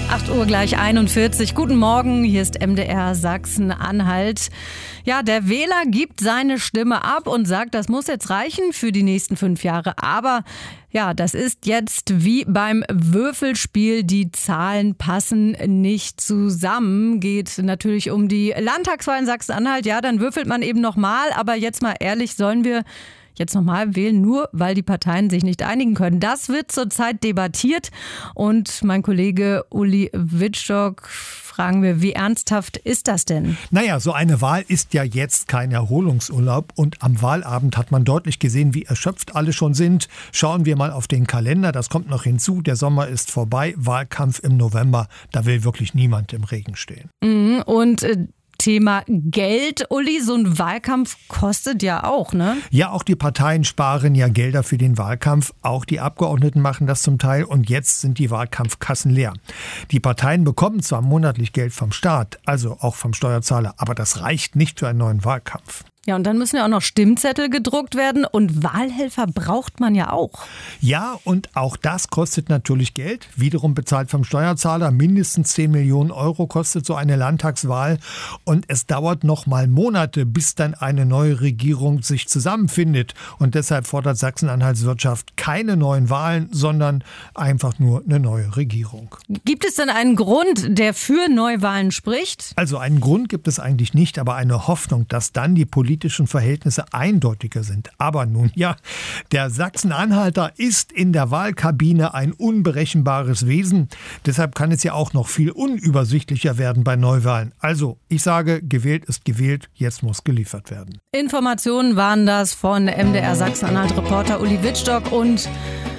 8 Uhr gleich 41. Guten Morgen, hier ist MDR Sachsen-Anhalt. Ja, der Wähler gibt seine Stimme ab und sagt, das muss jetzt reichen für die nächsten 5 Jahre. Aber ja, das ist jetzt wie beim Würfelspiel. Die Zahlen passen nicht zusammen. Geht natürlich um die Landtagswahl in Sachsen-Anhalt. Ja, dann würfelt man eben nochmal. Aber jetzt mal ehrlich, sollen wir jetzt nochmal wählen, nur weil die Parteien sich nicht einigen können? Das wird zurzeit debattiert. Und mein Kollege Uli Wittstock, fragen wir, wie ernsthaft ist das denn? Naja, so eine Wahl ist ja jetzt kein Erholungsurlaub. Und am Wahlabend hat man deutlich gesehen, wie erschöpft alle schon sind. Schauen wir mal auf den Kalender, das kommt noch hinzu. Der Sommer ist vorbei, Wahlkampf im November. Da will wirklich niemand im Regen stehen. Und Thema Geld, Uli, so ein Wahlkampf kostet ja auch, ne? Ja, auch die Parteien sparen ja Gelder für den Wahlkampf. Auch die Abgeordneten machen das zum Teil. Und jetzt sind die Wahlkampfkassen leer. Die Parteien bekommen zwar monatlich Geld vom Staat, also auch vom Steuerzahler, aber das reicht nicht für einen neuen Wahlkampf. Ja, und dann müssen ja auch noch Stimmzettel gedruckt werden und Wahlhelfer braucht man ja auch. Ja, und auch das kostet natürlich Geld, wiederum bezahlt vom Steuerzahler. Mindestens 10 Millionen Euro kostet so eine Landtagswahl. Und es dauert noch mal Monate, bis dann eine neue Regierung sich zusammenfindet. Und deshalb fordert Sachsen-Anhalts Wirtschaft keine neuen Wahlen, sondern einfach nur eine neue Regierung. Gibt es denn einen Grund, der für Neuwahlen spricht? Also einen Grund gibt es eigentlich nicht, aber eine Hoffnung, dass dann die politischen Verhältnisse eindeutiger sind. Aber nun ja, der Sachsen-Anhalter ist in der Wahlkabine ein unberechenbares Wesen. Deshalb kann es ja auch noch viel unübersichtlicher werden bei Neuwahlen. Also, ich sage, gewählt ist gewählt, jetzt muss geliefert werden. Informationen waren das von MDR Sachsen-Anhalt-Reporter Uli Wittstock und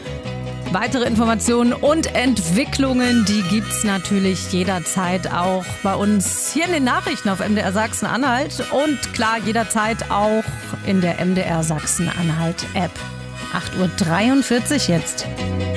weitere Informationen und Entwicklungen, die gibt's natürlich jederzeit auch bei uns hier in den Nachrichten auf MDR Sachsen-Anhalt und klar jederzeit auch in der MDR Sachsen-Anhalt App. 8:43 Uhr jetzt.